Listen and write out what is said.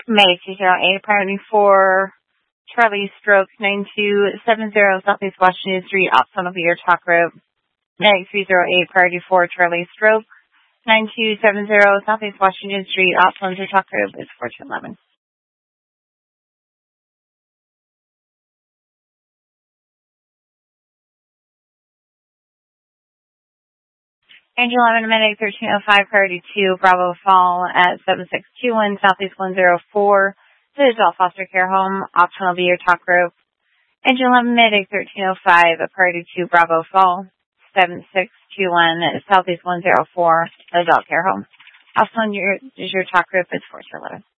May 208, priority 4, Charlie Stroke 9270 Southeast Washington Street, option will be your talk group. May 308, priority 4, Charlie Stroke 9270 Southeast Washington Street, option your talk group is 4211. Angel 11, Medic 1305, priority 2, Bravo Fall at 7621 Southeast 104. This is all foster care home. Option will be your talk group. Angel 11, Medic 1305, priority 2, Bravo Fall, 7621 Southeast 104, adult care home. Option is your talk group is 4211.